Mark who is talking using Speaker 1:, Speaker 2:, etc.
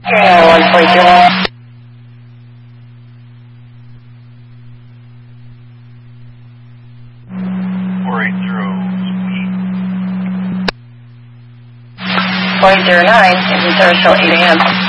Speaker 1: 142. 409 is in service till 8 a.m.